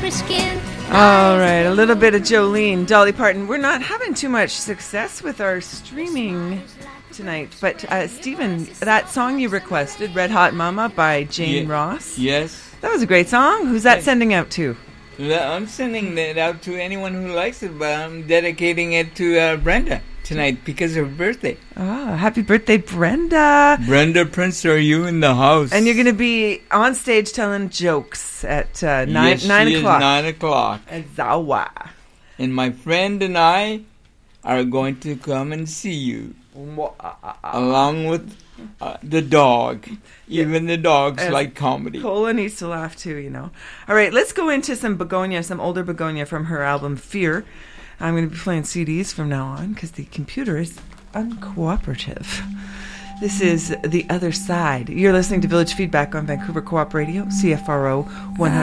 skin. All right, a little bit of Jolene, Dolly Parton. We're not having too much success with our streaming tonight, but Stephen, that song you requested, Red Hot Mama by Jane Ross. Yes. That was a great song. Who's that sending out to? I'm sending that out to anyone who likes it, but I'm dedicating it to Brenda tonight because of her birthday. Ah, happy birthday, Brenda. Brenda Prince, are you in the house? And you're going to be on stage telling jokes at 9 yes, she 9 is o'clock. 9 o'clock. At Zawa. And my friend and I are going to come and see you. Along with the dog. Even the dogs like comedy. Cola needs to laugh too, you know. All right, let's go into some Begonia, some older Begonia from her album Fear. I'm going to be playing CDs from now on because the computer is uncooperative. This is The Other Side. You're listening to Village Feedback on Vancouver Co-op Radio, CFRO 100.